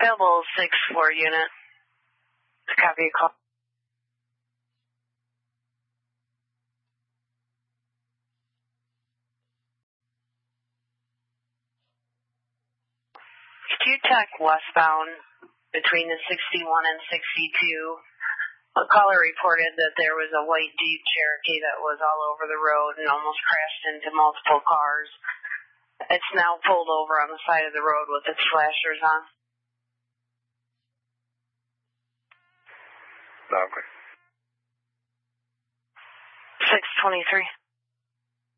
Available 6-4 unit. Copy your call. Q-Tech westbound between the 61 and 62. A caller reported that there was a white Jeep Cherokee that was all over the road and almost crashed into multiple cars. It's now pulled over on the side of the road with its flashers on. Okay. 623.